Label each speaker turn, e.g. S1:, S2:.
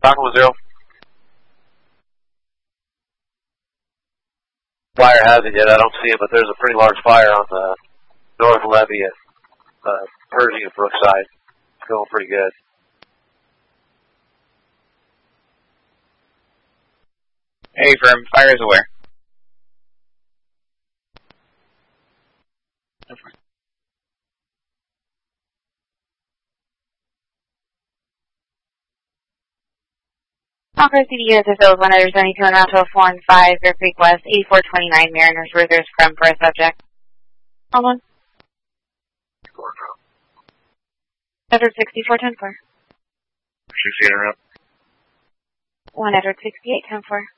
S1: Falcon 10. Fire hasn't yet. I don't see it, but there's a pretty large fire on the north levee at Pershing and Brookside. It's going pretty good.
S2: Hey, firm. Fire is aware.
S3: Concord CD is Phillips 172 and route 4 and 5, Bear Creek West, 8429 Mariners Riggers, from for a subject. Hold on. Edward 6410-4.
S1: 68 interrupt.
S3: 1 Edward 6810-4.